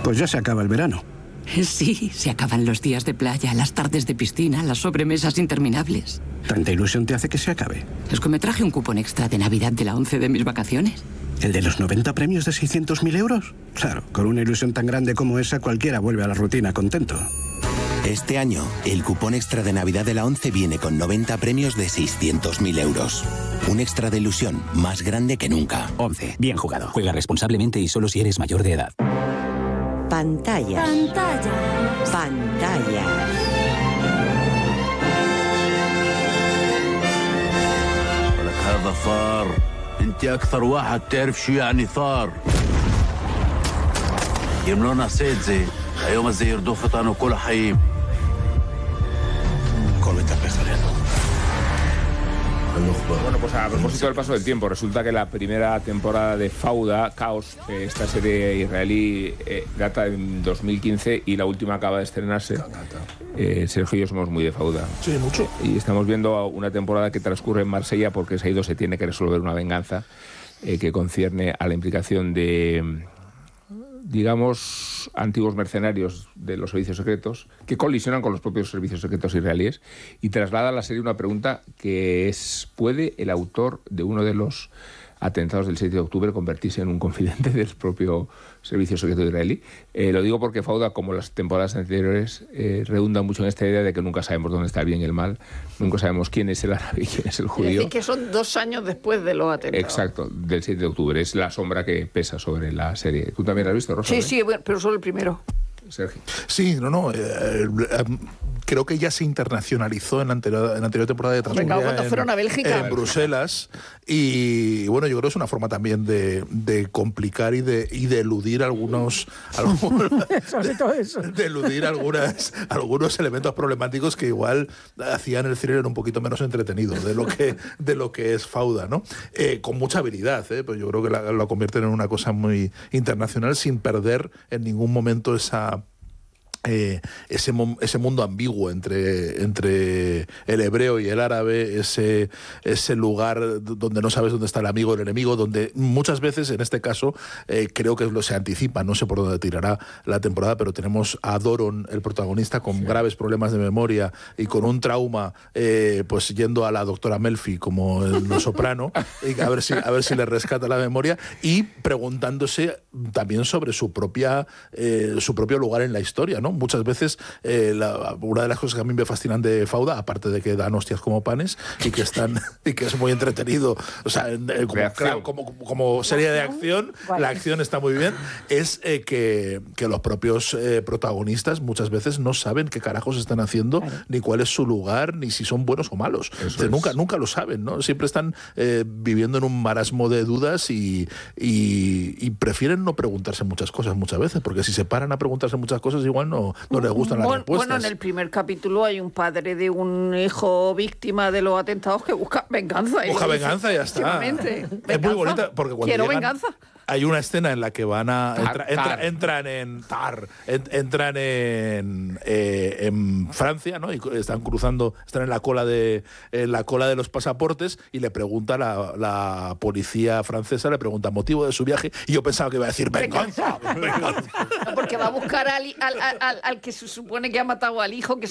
Pues ya se acaba el verano. Sí, se acaban los días de playa, las tardes de piscina, las sobremesas interminables. ¿Tanta ilusión te hace que se acabe? Es que me traje un cupón extra de Navidad de la 11 de mis vacaciones. ¿El de los 90 premios de 600.000 euros? Claro, con una ilusión tan grande como esa, cualquiera vuelve a la rutina contento. Este año, el cupón extra de Navidad de la 11 viene con 90 premios de 600.000 euros. Un extra de ilusión más grande que nunca. 11. Bien jugado. Juega responsablemente y solo si eres mayor de edad. Pantallas. Pantallas. Pantallas. هذا ثار. انت اكثر واحد تعرف شو يعني ثار. يملونا سيدزي. ايوم الزير دو فطانو كل حيم. Bueno, pues a propósito del paso del tiempo, resulta que la primera temporada de Fauda, Caos, esta serie israelí, data en 2015 y la última acaba de estrenarse. Sergio y yo somos muy de Fauda. Sí, mucho. Y estamos viendo una temporada que transcurre en Marsella porque Saido se tiene que resolver una venganza que concierne a la implicación de, digamos, antiguos mercenarios de los servicios secretos que colisionan con los propios servicios secretos israelíes y traslada a la serie una pregunta que es: ¿puede el autor de uno de los atentados del 7 de octubre convertirse en un confidente del propio servicio secreto israelí? Lo digo porque Fauda, como las temporadas anteriores, redunda mucho en esta idea de que nunca sabemos dónde está el bien y el mal, nunca sabemos quién es el árabe y quién es el judío. Es decir, que son 2 años después de los atentados. Exacto, del 7 de octubre. Es la sombra que pesa sobre la serie. ¿Tú también la has visto, Rosa? Sí, sí, pero solo el primero. Sergio. Sí, creo que ya se internacionalizó en la anterior temporada de transcurrida cuando fueron a Bélgica. En Bruselas. Y bueno, yo creo que es una forma también de complicar y de eludir algunos sobre todo eso. De eludir algunos elementos problemáticos que igual hacían el thriller un poquito menos entretenido de lo que es Fauda, ¿no? Con mucha habilidad, pues yo creo que lo convierten en una cosa muy internacional sin perder en ningún momento ese mundo ambiguo entre el hebreo y el árabe, ese lugar donde no sabes dónde está el amigo o el enemigo, donde muchas veces, en este caso, creo que se anticipa, no sé por dónde tirará la temporada, pero tenemos a Doron, el protagonista, con graves problemas de memoria y con un trauma, pues yendo a la doctora Melfi como en Los Soprano, y a ver si le rescata la memoria, y preguntándose también sobre su propio lugar en la historia, ¿no? Muchas veces una de las cosas que a mí me fascinan de Fauda, aparte de que dan hostias como panes y que es muy entretenido, o sea, como serie de acción, la acción está muy bien, es que los propios protagonistas muchas veces no saben qué carajos están haciendo, ni cuál es su lugar, ni si son buenos o malos. Nunca lo saben, ¿no? Siempre están viviendo en un marasmo de dudas y prefieren no preguntarse muchas cosas muchas veces, porque si se paran a preguntarse muchas cosas igual no les gustan las respuestas. Bueno, en el primer capítulo hay un padre de un hijo víctima de los atentados que busca venganza. Busca venganza y ya está. Es muy bonita porque cuando quiero llegan, venganza. Hay una escena en la que van entran en Francia, ¿no? Y están en la cola de los pasaportes y le pregunta la policía francesa, le pregunta motivo de su viaje, y yo pensaba que iba a decir venganza. Porque va a buscar al que se supone que ha matado al hijo, que